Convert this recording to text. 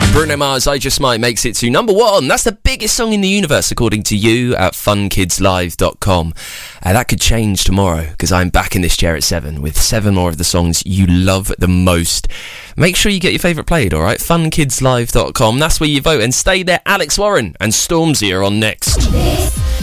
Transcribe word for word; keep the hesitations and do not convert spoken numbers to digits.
Bruno Mars, I Just Might, makes it to number one. That's the biggest song in the universe, according to you at fun kids live dot com. Uh, that could change tomorrow, because I'm back in this chair at seven with seven more of the songs you love the most. Make sure you get your favourite played, alright? fun kids live dot com. That's where you vote, and stay there. Alex Warren and Stormzy are on next.